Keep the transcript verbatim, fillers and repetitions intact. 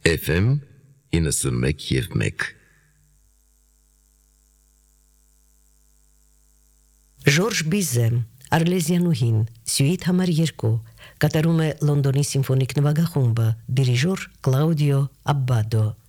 Էֆ էմ իննսունմեկ և մեկ Ժորժ Բիզե, Արլեզյանուհին, սյուիթ համար երկու, կատարում է Լոնդոնի սիմֆոնիկ նվագախումբը, դիրիժոր Կլաուդիո Աբբադո։